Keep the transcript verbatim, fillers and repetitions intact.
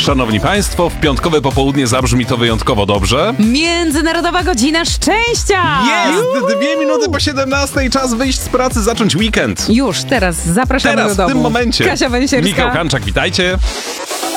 szanowni państwo, w piątkowe popołudnie zabrzmi to wyjątkowo dobrze. Międzynarodowa Godzina Szczęścia! Jest! Dwie minuty po siedemnastej, czas wyjść z pracy, zacząć weekend. Już, teraz zapraszamy Teraz, do domu. w tym momencie. Kasia Węsierska. Michał Kanczak, witajcie.